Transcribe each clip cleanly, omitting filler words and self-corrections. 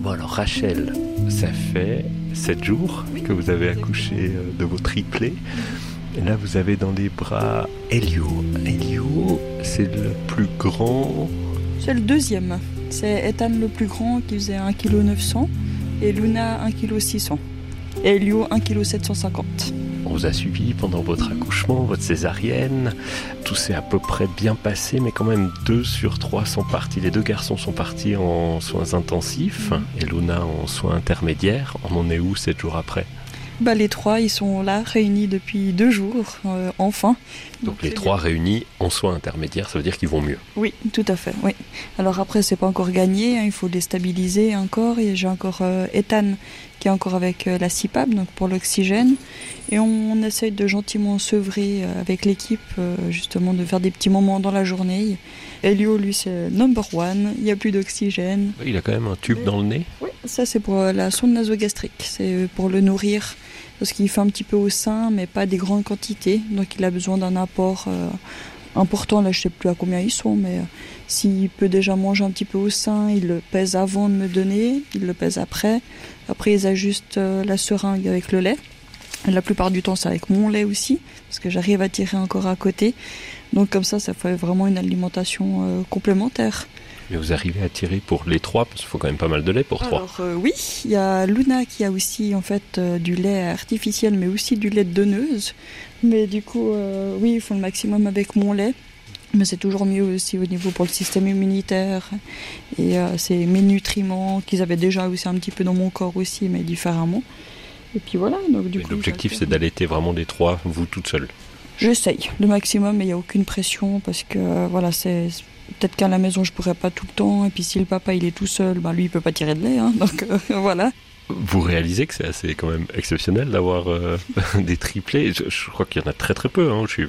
Bon alors Rachel, ça fait 7 jours que vous avez accouché de vos triplés. Et là vous avez dans les bras Elio. Elio, c'est le plus grand. C'est le deuxième. C'est Ethan le plus grand qui faisait 1,9 kg et Luna 1,6 kg. Et Elio 1,750 kg. On vous a suivi pendant votre accouchement, votre césarienne. Tout s'est à peu près bien passé, mais quand même 2 sur 3 sont partis. Les 2 garçons sont partis en soins intensifs et Luna en soins intermédiaires. On en est où 7 jours après ? Les 3, ils sont là, réunis depuis 2 jours, enfin. Donc les 3 réunis en soins intermédiaires, ça veut dire qu'ils vont mieux ? Oui, tout à fait, oui. Alors après, c'est pas encore gagné, il faut les stabiliser encore. Et j'ai encore Ethan qui est encore avec la CPAP, donc pour l'oxygène. Et on essaye de gentiment sevrer avec l'équipe, justement, de faire des petits moments dans la journée. Elio, lui, c'est number one, il n'y a plus d'oxygène. Il a quand même un tube dans le nez ? Oui, ça c'est pour la sonde nasogastrique, c'est pour le nourrir, parce qu'il fait un petit peu au sein, mais pas des grandes quantités, donc il a besoin d'un apport important. Là, je ne sais plus à combien ils sont, mais s'il peut déjà manger un petit peu au sein, il le pèse avant de me donner, il le pèse après. Après, ils ajustent la seringue avec le lait. Et la plupart du temps, c'est avec mon lait aussi, parce que j'arrive à tirer encore à côté. Donc comme ça fait vraiment une alimentation complémentaire. Mais vous arrivez à tirer pour les 3, parce qu'il faut quand même pas mal de lait pour 3. Alors oui, il y a Luna qui a aussi en fait du lait artificiel, mais aussi du lait de donneuse. Mais du coup, oui, ils font le maximum avec mon lait. Mais c'est toujours mieux aussi au niveau pour le système immunitaire. Et c'est mes nutriments qu'ils avaient déjà aussi un petit peu dans mon corps aussi, mais différemment. Et puis voilà. Donc, l'objectif, c'est d'allaiter vraiment les 3, vous toute seule. J'essaye le maximum, mais il n'y a aucune pression parce que voilà, c'est peut-être qu'à la maison je pourrais pas tout le temps, et puis si le papa il est tout seul, lui il peut pas tirer de lait, donc voilà. Vous réalisez que c'est assez quand même exceptionnel d'avoir des triplés. Je crois qu'il y en a très très peu au CHUV.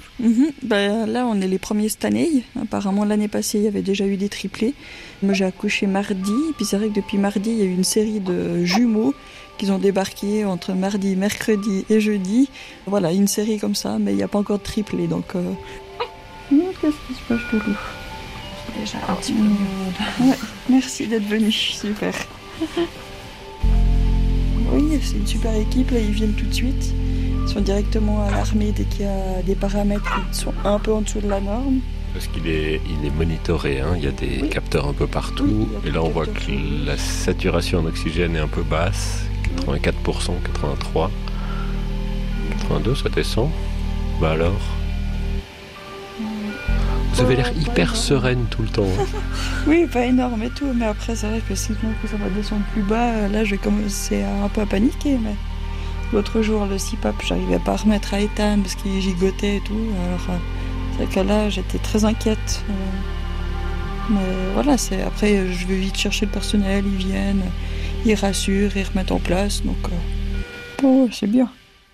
Là on est les premiers cette année. Apparemment l'année passée il y avait déjà eu des triplés. Moi j'ai accouché mardi, et puis c'est vrai que depuis mardi il y a eu une série de jumeaux qu'ils ont débarqué entre mardi, mercredi et jeudi. Voilà, une série comme ça, mais il n'y a pas encore de triplé, donc... Qu'est-ce qui se passe, je te loue. Déjà un petit peu mieux. Ouais, merci d'être venu, super. Oui, c'est une super équipe, là, ils viennent tout de suite. Ils sont directement alarmés dès qu'il y a des paramètres qui sont un peu en dessous de la norme. Parce qu'il est monitoré, il y a des capteurs un peu partout. Et là, on voit que la saturation en oxygène est un peu basse. 84%, 83%, 82%, ça descend. Alors vous avez l'air hyper sereine tout le temps. Oui, pas énorme et tout, mais après c'est vrai que sinon que ça va descendre plus bas, là je vais commencer un peu à paniquer. Mais l'autre jour, le CPAP, j'arrivais pas à remettre à Ethan parce qu'il gigotait et tout. Alors c'est vrai que là j'étais très inquiète. Mais voilà, après je vais vite chercher le personnel, ils viennent, ils rassurent, ils remettent en place, donc c'est bien.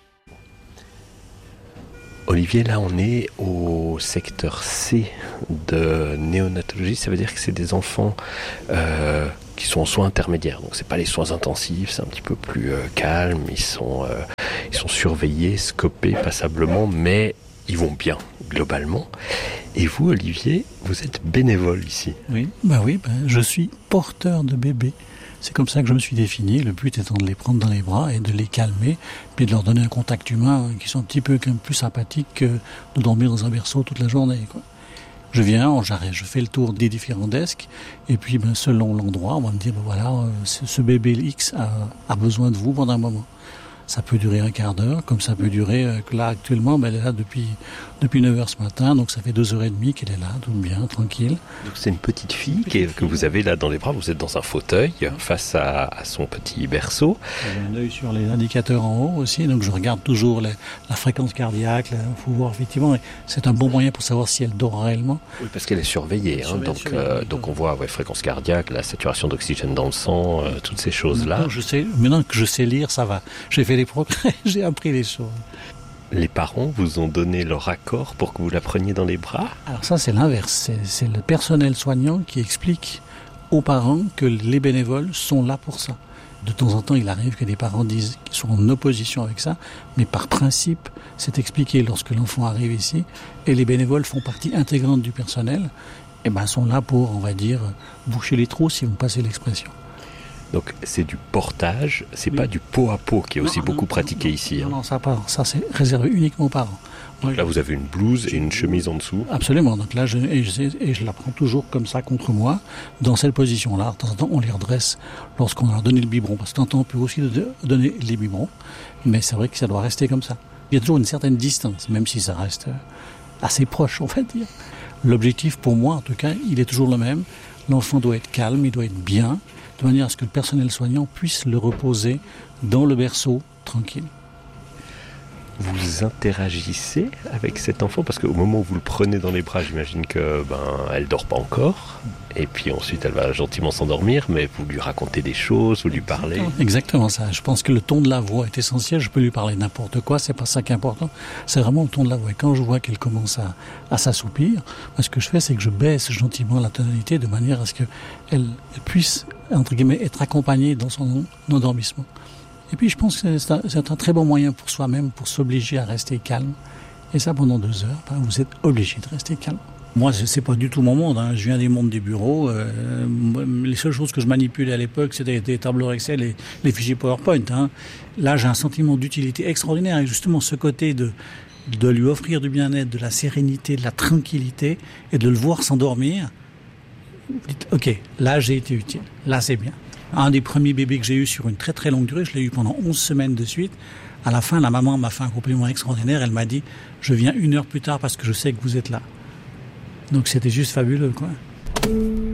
Olivier, là on est au secteur C de néonatologie, ça veut dire que c'est des enfants qui sont en soins intermédiaires, donc c'est pas les soins intensifs, c'est un petit peu plus calme, ils sont surveillés, scopés passablement, mais ils vont bien globalement. Et vous, Olivier, vous êtes bénévole ici. Oui, je suis porteur de bébés. C'est comme ça que je me suis défini, le but étant de les prendre dans les bras et de les calmer, puis de leur donner un contact humain qui sont un petit peu plus sympathique que de dormir dans un berceau toute la journée, quoi. Je viens, j'arrête, je fais le tour des différents desks, et puis selon l'endroit, on va me dire, ce bébé X a besoin de vous pendant un moment. Ça peut durer un quart d'heure, comme ça peut durer, là actuellement, elle est là depuis 9h ce matin, donc ça fait 2h30 qu'elle est là, tout bien, tranquille. Donc c'est une petite fille que vous avez là dans les bras, vous êtes dans un fauteuil face à son petit berceau. J'ai un œil sur les indicateurs en haut aussi, donc je regarde toujours la fréquence cardiaque, il faut voir effectivement, c'est un bon moyen pour savoir si elle dort réellement. Oui, parce qu'elle est surveillée, donc on voit fréquence cardiaque, la saturation d'oxygène dans le sang, toutes ces choses-là. Maintenant que je sais lire, ça va. J'ai fait les progrès, j'ai appris les choses. Les parents vous ont donné leur accord pour que vous la preniez dans les bras ? Alors ça, c'est l'inverse. C'est le personnel soignant qui explique aux parents que les bénévoles sont là pour ça. De temps en temps, il arrive que des parents disent qu'ils sont en opposition avec ça, mais par principe, c'est expliqué lorsque l'enfant arrive ici, et les bénévoles font partie intégrante du personnel, et sont là pour, on va dire, boucher les trous, si vous me passez l'expression. Donc c'est du portage, c'est pas du pot à pot qui est aussi beaucoup pratiqué ici. Non, ça c'est réservé uniquement aux parents. Donc là vous avez une blouse et une chemise en dessous. Absolument, donc là je la prends toujours comme ça contre moi, dans cette position-là. De temps en temps on les redresse lorsqu'on leur donne le biberon, parce que de temps en temps on peut aussi donner les biberons, mais c'est vrai que ça doit rester comme ça. Il y a toujours une certaine distance, même si ça reste assez proche, on va dire. L'objectif pour moi en tout cas, il est toujours le même. L'enfant doit être calme, il doit être bien, de manière à ce que le personnel soignant puisse le reposer dans le berceau, tranquille. Vous interagissez avec cet enfant parce qu'au moment où vous le prenez dans les bras, j'imagine que elle dort pas encore, et puis ensuite elle va gentiment s'endormir, mais vous lui racontez des choses, vous lui parlez. Exactement ça. Je pense que le ton de la voix est essentiel. Je peux lui parler n'importe quoi, c'est pas ça qui est important. C'est vraiment le ton de la voix. Et quand je vois qu'elle commence à s'assoupir, ce que je fais, c'est que je baisse gentiment la tonalité de manière à ce qu'elle puisse entre guillemets être accompagnée dans son endormissement. Et puis je pense que c'est un très bon moyen pour soi-même, pour s'obliger à rester calme. Et ça pendant 2 heures, vous êtes obligé de rester calme. Moi, c'est pas du tout mon monde. Je viens des mondes des bureaux. Les seules choses que je manipulais à l'époque, c'était des tableaux Excel et les fichiers PowerPoint. Là, j'ai un sentiment d'utilité extraordinaire. Et justement, ce côté de lui offrir du bien-être, de la sérénité, de la tranquillité, et de le voir s'endormir. Vous dites, ok, là, j'ai été utile. Là, c'est bien. Un des premiers bébés que j'ai eu sur une très très longue durée, je l'ai eu pendant 11 semaines de suite. À la fin, la maman m'a fait un compliment extraordinaire. Elle m'a dit, je viens 1 heure plus tard parce que je sais que vous êtes là. Donc c'était juste fabuleux, quoi.